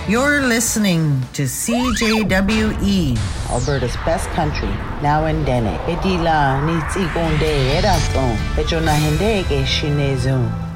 You're listening to CJWE, Alberta's best country, now in Dene. Bedila nitsi konde eraton, pechona hende ke shinezo.